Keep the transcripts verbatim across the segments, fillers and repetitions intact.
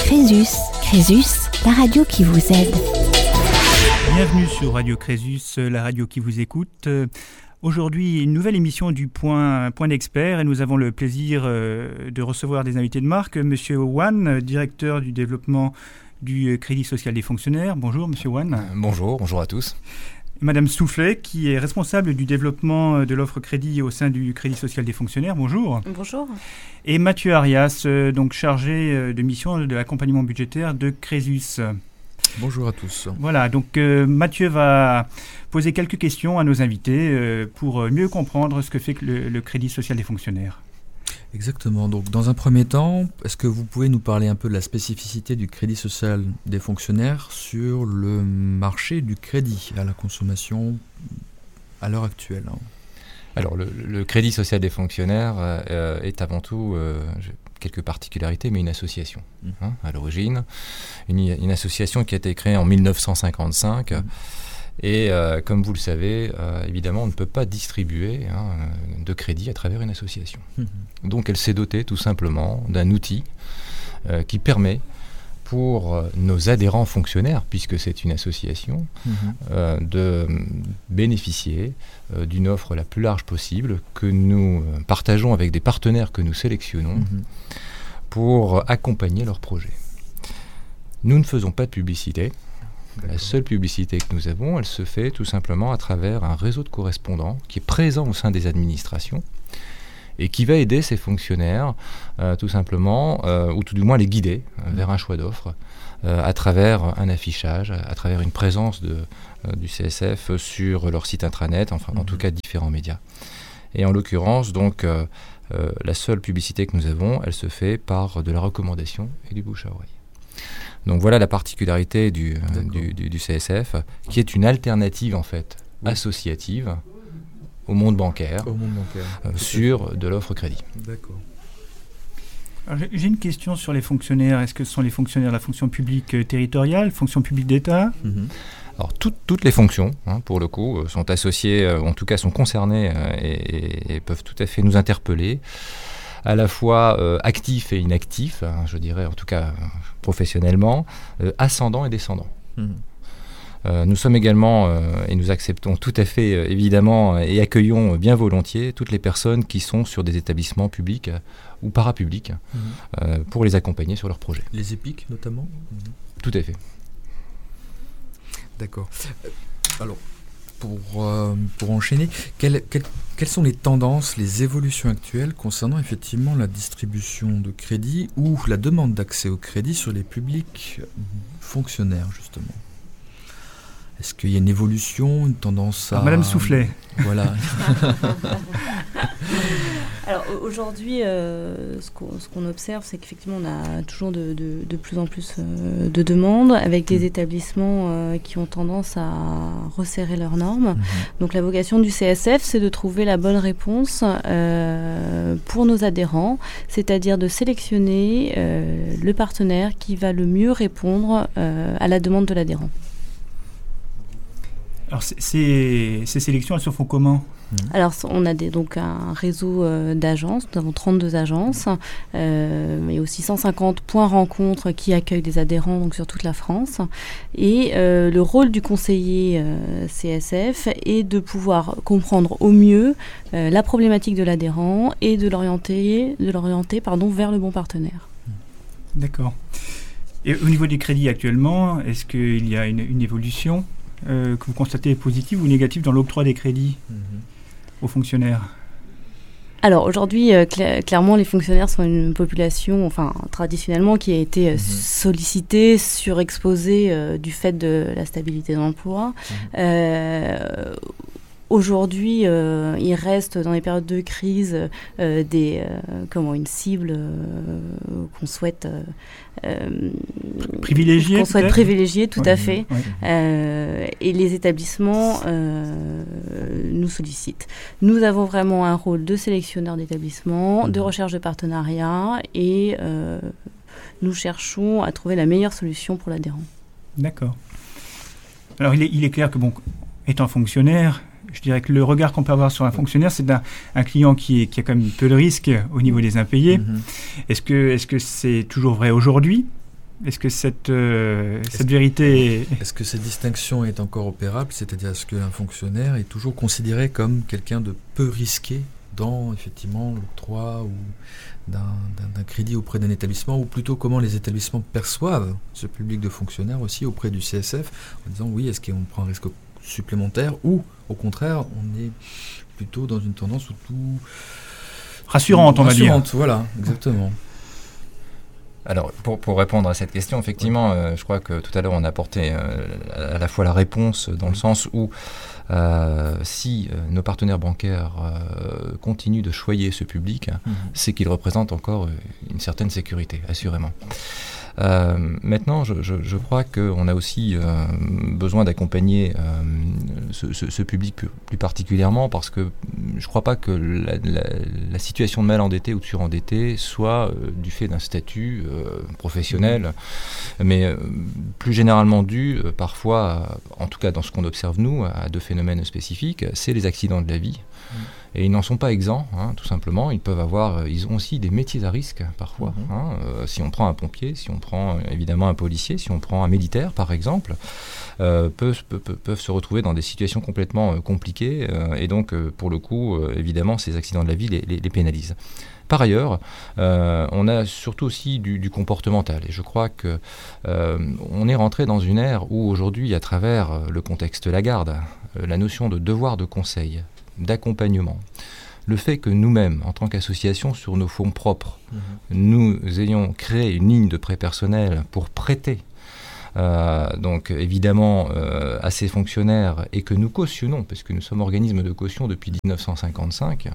Crésus. Crésus, la radio qui vous aide. Bienvenue sur Radio Crésus, la radio qui vous écoute. Aujourd'hui, une nouvelle émission du Point, Point d'Expert et nous avons le plaisir euh, de recevoir des invités de marque. Monsieur Wan, directeur du développement du Crédit Social des Fonctionnaires. Bonjour Monsieur Wan. Euh, bonjour, bonjour à tous. Madame Soufflet, qui est responsable du développement de l'offre crédit au sein du Crédit Social des Fonctionnaires. Bonjour. Bonjour. Et Mathieu Arias, euh, donc chargé de mission de l'accompagnement budgétaire de Crésus. Bonjour à tous. Voilà, donc euh, Mathieu va poser quelques questions à nos invités euh, pour mieux comprendre ce que fait le, le Crédit Social des Fonctionnaires. Exactement. Donc, dans un premier temps, est-ce que vous pouvez nous parler un peu de la spécificité du Crédit Social des Fonctionnaires sur le marché du crédit à la consommation à l'heure actuelle? Alors, le, le Crédit Social des Fonctionnaires euh, est avant tout... Euh, je... quelques particularités, mais une association mmh. hein, à l'origine, une, une association qui a été créée en dix-neuf cent cinquante-cinq mmh. et euh, comme vous le savez, euh, évidemment on ne peut pas distribuer hein, de crédit à travers une association. Mmh. Donc elle s'est dotée tout simplement d'un outil euh, qui permet pour euh, nos adhérents fonctionnaires, puisque c'est une association, mmh. euh, de bénéficier euh, d'une offre la plus large possible que nous euh, partageons avec des partenaires que nous sélectionnons mmh. pour accompagner leurs projets. Nous ne faisons pas de publicité. D'accord. La seule publicité que nous avons, elle se fait tout simplement à travers un réseau de correspondants qui est présent au sein des administrations et qui va aider ces fonctionnaires euh, tout simplement, euh, ou tout du moins les guider euh, vers un choix d'offres euh, à travers un affichage, à travers une présence de, euh, du C S F sur leur site intranet, enfin mmh. en tout cas différents médias. Et en l'occurrence, donc, euh, euh, la seule publicité que nous avons, elle se fait par de la recommandation et du bouche à oreille. Donc voilà la particularité du, euh, du, du, du C S F, qui est une alternative en fait oui. associative au monde bancaire, au monde bancaire. Euh, sur de l'offre crédit. D'accord. Alors, j'ai, j'ai une question sur les fonctionnaires. Est-ce que ce sont les fonctionnaires de la fonction publique euh, territoriale, fonction publique d'État ? mm-hmm. Alors tout, toutes les fonctions, hein, pour le coup, euh, sont associées, euh, en tout cas sont concernées euh, et, et peuvent tout à fait nous interpeller, à la fois euh, actifs et inactifs, hein, je dirais en tout cas euh, professionnellement, euh, ascendants et descendants. Mm-hmm. Euh, nous sommes également, euh, et nous acceptons tout à fait euh, évidemment, euh, et accueillons bien volontiers toutes les personnes qui sont sur des établissements publics euh, ou parapublics mmh. euh, pour les accompagner sur leurs projets. Les EPIC notamment ? mmh. Tout à fait. D'accord. Alors, pour, euh, pour enchaîner, quelles, quelles, quelles sont les tendances, les évolutions actuelles concernant effectivement la distribution de crédit ou la demande d'accès au crédit sur les publics fonctionnaires justement ? Est-ce qu'il y a une évolution, une tendance à... Alors, Madame Soufflet. Voilà. Alors aujourd'hui, euh, ce, qu'on, ce qu'on observe, c'est qu'effectivement, on a toujours de, de, de plus en plus euh, de demandes avec des mmh. établissements euh, qui ont tendance à resserrer leurs normes. Mmh. Donc la vocation du C S F, c'est de trouver la bonne réponse euh, pour nos adhérents, c'est-à-dire de sélectionner euh, le partenaire qui va le mieux répondre euh, à la demande de l'adhérent. Alors, ces, ces sélections, elles se font comment ? Alors, on a des, donc un réseau euh, d'agences. Nous avons trente-deux agences, euh, mais aussi cent cinquante points rencontres qui accueillent des adhérents donc sur toute la France. Et euh, le rôle du conseiller euh, C S F est de pouvoir comprendre au mieux euh, la problématique de l'adhérent et de l'orienter, de l'orienter pardon, vers le bon partenaire. D'accord. Et au niveau des crédits actuellement, est-ce qu'il y a une, une évolution Euh, que vous constatez positive ou négative dans l'octroi des crédits mmh. aux fonctionnaires ? Alors aujourd'hui, euh, cl- clairement, les fonctionnaires sont une population, enfin traditionnellement, qui a été euh, mmh. sollicitée, surexposée euh, du fait de la stabilité de l'emploi. Mmh. Euh, Aujourd'hui, euh, il reste dans les périodes de crise euh, des, euh, comment, une cible euh, qu'on souhaite, euh, privilégier, qu'on souhaite privilégier, tout oui, à fait. Oui. Euh, et les établissements euh, nous sollicitent. Nous avons vraiment un rôle de sélectionneur d'établissements, de recherche de partenariats et euh, nous cherchons à trouver la meilleure solution pour l'adhérent. D'accord. Alors, il est, il est clair que, bon, étant fonctionnaire, je dirais que le regard qu'on peut avoir sur un fonctionnaire, c'est d'un un client qui, est, qui a quand même peu de risques au niveau des impayés. Mmh. Est-ce que, est-ce que c'est toujours vrai aujourd'hui ? Est-ce que cette, euh, est-ce cette vérité est... Est-ce que cette distinction est encore opérable, c'est-à-dire est-ce qu'un fonctionnaire est toujours considéré comme quelqu'un de peu risqué dans, effectivement, l'octroi ou d'un, d'un, d'un crédit auprès d'un établissement, ou plutôt comment les établissements perçoivent ce public de fonctionnaires aussi auprès du C S F, en disant oui, est-ce qu'on prend un risque supplémentaire, ou au contraire, on est plutôt dans une tendance où tout... Rassurante, on va dire. Rassurante, voilà, exactement. Alors, pour, pour répondre à cette question, effectivement, euh, je crois que tout à l'heure, on a apporté euh, à la fois la réponse dans le sens où euh, si euh, nos partenaires bancaires euh, continuent de choyer ce public, mmh. c'est qu'ils représentent encore une certaine sécurité, assurément. Euh, maintenant, je, je, je crois qu'on a aussi euh, besoin d'accompagner euh, ce, ce, ce public plus, plus particulièrement parce que je ne crois pas que la, la, la situation de mal endetté ou de surendetté soit euh, du fait d'un statut euh, professionnel, mais euh, plus généralement dû euh, parfois, en tout cas dans ce qu'on observe nous, à deux phénomènes spécifiques, c'est les accidents de la vie. Mmh. Et ils n'en sont pas exempts, hein, tout simplement. Ils peuvent avoir, ils ont aussi des métiers à risque parfois. Mmh. Hein, euh, si on prend un pompier, si on prend évidemment un policier, si on prend un militaire par exemple, euh, peuvent, peuvent, peuvent se retrouver dans des situations complètement euh, compliquées. Euh, et donc, euh, pour le coup, euh, évidemment, ces accidents de la vie les, les, les pénalisent. Par ailleurs, euh, on a surtout aussi du, du comportemental. Et je crois qu'on euh, est rentré dans une ère où aujourd'hui, à travers le contexte Lagarde, euh, la notion de devoir de conseil, d'accompagnement, le fait que nous-mêmes, en tant qu'association, sur nos fonds propres, mmh. nous ayons créé une ligne de prêt personnel pour prêter Euh, donc évidemment euh, à ces fonctionnaires et que nous cautionnons, parce que nous sommes organisme de caution depuis dix-neuf cent cinquante-cinq,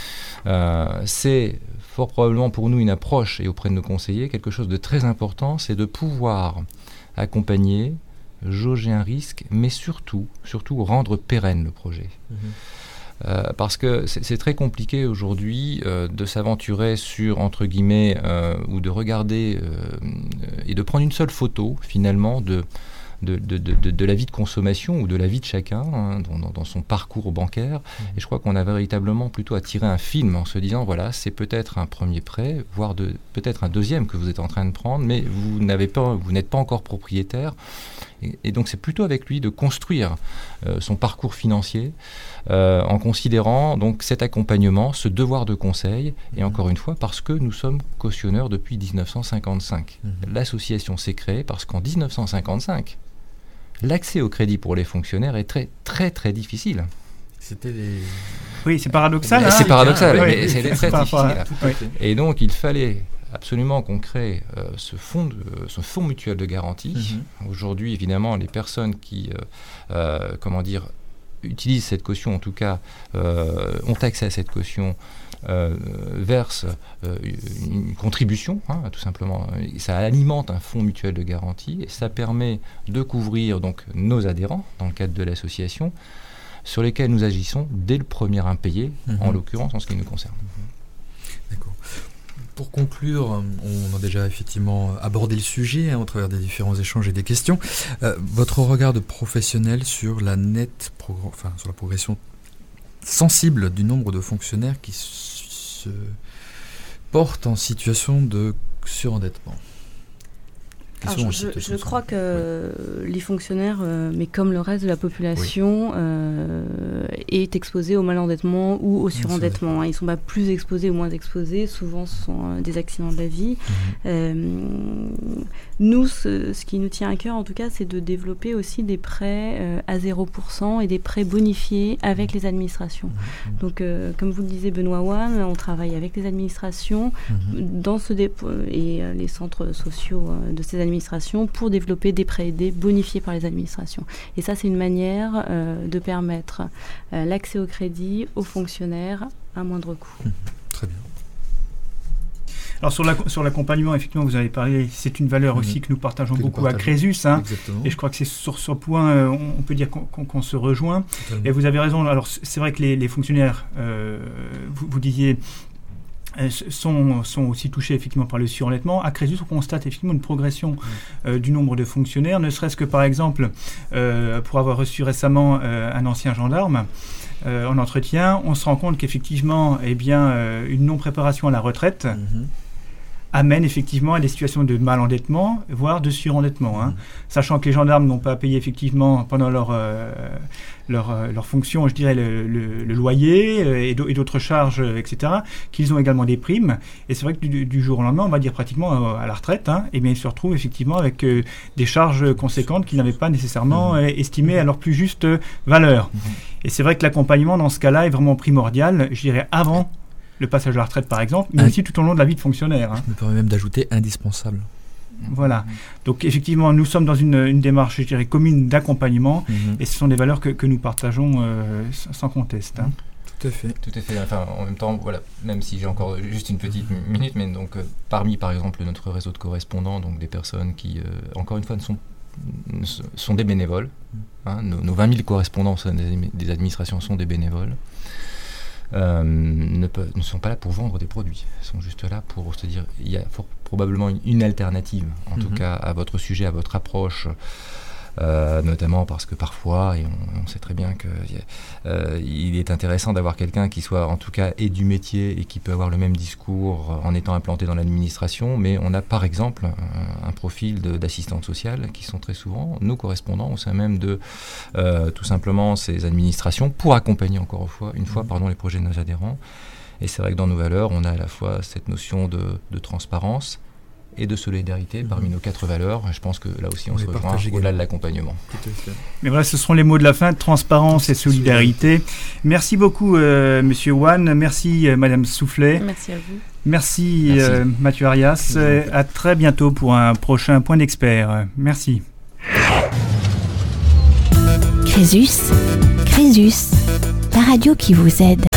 euh, c'est fort probablement pour nous une approche, et auprès de nos conseillers, quelque chose de très important, c'est de pouvoir accompagner, jauger un risque, mais surtout, surtout rendre pérenne le projet. Mmh. Euh, parce que c'est, c'est très compliqué aujourd'hui euh, de s'aventurer sur, entre guillemets, euh, ou de regarder euh, et de prendre une seule photo, finalement, de, de, de, de, de la vie de consommation ou de la vie de chacun, hein, dans, dans son parcours bancaire. Mmh. Et je crois qu'on a véritablement plutôt à tirer un film en se disant, voilà, c'est peut-être un premier prêt, voire de, peut-être un deuxième que vous êtes en train de prendre, mais vous, n'avez pas, vous n'êtes pas encore propriétaire. Et, et donc c'est plutôt avec lui de construire euh, son parcours financier euh, en considérant donc cet accompagnement, ce devoir de conseil, et mmh. encore une fois parce que nous sommes cautionneurs depuis dix-neuf cent cinquante-cinq. Mmh. L'association s'est créée parce qu'en dix-neuf cent cinquante-cinq, l'accès au crédit pour les fonctionnaires est très très très difficile. C'était les... Oui, c'est paradoxal. Hein, c'est paradoxal, oui, mais oui, c'est, c'est très pas, difficile. Pas, oui. Et donc il fallait absolument qu'on crée euh, ce, fonds de, euh, ce fonds mutuel de garantie. Mm-hmm. Aujourd'hui, évidemment, les personnes qui, euh, euh, comment dire, utilisent cette caution, en tout cas, euh, ont accès à cette caution, euh, versent euh, une contribution, hein, tout simplement. Ça alimente un fonds mutuel de garantie et ça permet de couvrir donc nos adhérents dans le cadre de l'association, sur lesquels nous agissons dès le premier impayé, mm-hmm. en l'occurrence en ce qui nous concerne. Mm-hmm. D'accord. Pour conclure, on a déjà effectivement abordé le sujet hein, au travers des différents échanges et des questions. Euh, votre regard de professionnel sur la nette, progr- enfin sur la progression sensible du nombre de fonctionnaires qui se portent en situation de surendettement. Alors, je, je, je crois que oui. les fonctionnaires, euh, mais comme le reste de la population, oui. euh, est exposé au malendettement ou au surendettement. Hein. Ils ne sont pas plus exposés ou moins exposés. Souvent, ce sont euh, des accidents de la vie. Mm-hmm. Euh, nous, ce, ce qui nous tient à cœur, en tout cas, c'est de développer aussi des prêts euh, à zéro pour cent et des prêts bonifiés avec les administrations. Mm-hmm. Donc, euh, comme vous le disiez, Benoît Wan, on travaille avec les administrations mm-hmm. dans ce dépôt et euh, les centres sociaux euh, de ces administrations pour développer des prêts aidés bonifiés par les administrations. Et ça, c'est une manière euh, de permettre euh, l'accès au crédit aux fonctionnaires à moindre coût. Mmh, très bien. Alors sur, la, sur l'accompagnement, effectivement, vous avez parlé, c'est une valeur mmh. aussi que nous partageons que beaucoup nous partageons. à Crésus. Hein, et je crois que c'est sur ce point, euh, on, on peut dire qu'on, qu'on, qu'on se rejoint. Totalement. Et vous avez raison. Alors c'est vrai que les, les fonctionnaires, euh, vous, vous disiez, Sont, sont aussi touchés effectivement par le surendettement. À Crésus, on constate effectivement une progression euh, du nombre de fonctionnaires, ne serait-ce que par exemple, euh, pour avoir reçu récemment euh, un ancien gendarme euh, en entretien, on se rend compte qu'effectivement, eh bien, euh, une non-préparation à la retraite, mm-hmm. amène effectivement à des situations de malendettement, voire de surendettement. Hein. Mmh. Sachant que les gendarmes n'ont pas payé effectivement pendant leur, euh, leur, euh, leur fonction, je dirais, le, le, le loyer euh, et d'autres charges, euh, et cetera, qu'ils ont également des primes. Et c'est vrai que du, du jour au lendemain, on va dire pratiquement à la retraite, hein, et bien ils se retrouvent effectivement avec euh, des charges conséquentes qu'ils n'avaient pas nécessairement euh, estimées à leur plus juste valeur. Mmh. Et c'est vrai que l'accompagnement dans ce cas-là est vraiment primordial, je dirais, avant le passage à la retraite par exemple, mais aussi tout au long de la vie de fonctionnaire. Hein. Je me permets même d'ajouter indispensable. Voilà. Donc effectivement, nous sommes dans une, une démarche, je dirais, commune d'accompagnement, mm-hmm. et ce sont des valeurs que, que nous partageons euh, sans conteste. Hein. Tout à fait. Tout à fait. Enfin, en même temps, voilà, même si j'ai encore juste une petite minute, mais donc euh, parmi, par exemple, notre réseau de correspondants, donc des personnes qui, euh, encore une fois, ne sont sont des bénévoles. Hein, nos, nos vingt mille correspondants des, des administrations sont des bénévoles. Euh, ne, peut, ne sont pas là pour vendre des produits, ils sont juste là pour se dire il y a for- probablement une, une alternative, en mm-hmm. tout cas à votre sujet, à votre approche, euh, notamment parce que parfois, et on, on sait très bien que euh, il est intéressant d'avoir quelqu'un qui soit en tout cas et du métier et qui peut avoir le même discours en étant implanté dans l'administration, mais on a par exemple un, un profil de, d'assistantes sociales qui sont très souvent nos correspondants au sein même de euh, tout simplement ces administrations pour accompagner encore une fois, une fois pardon, les projets de nos adhérents. Et c'est vrai que dans nos valeurs, on a à la fois cette notion de, de transparence et de solidarité mmh. parmi nos quatre valeurs. Je pense que là aussi on, on se rejoint au-delà de l'accompagnement. Mais voilà, ce seront les mots de la fin, transparence et solidarité. Merci beaucoup euh, Monsieur Wan, merci euh, Madame Soufflet. Merci à vous. Merci, merci. Euh, Mathieu Arias. Euh, à très bientôt pour un prochain Point d'Expert. Merci. Crésus, Crésus, la radio qui vous aide.